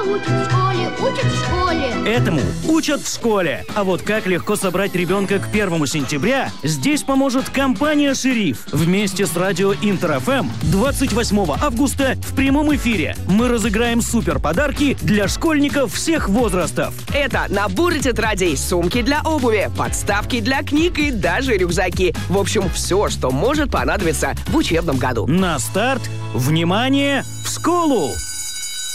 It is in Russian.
учат в школе, учат в школе. Этому учат в школе. А вот как легко собрать ребенка к 1 сентября, здесь поможет компания «Шериф». Вместе с радио Интер-ФМ 28 августа в прямом эфире мы разыграем суперподарки для школьников всех возрастов. Это наборы тетрадей, сумки для обуви, подставки для книг и даже рюкзаки. В общем, все, что может понадобиться в учебном году. На старт! Внимание! В школу!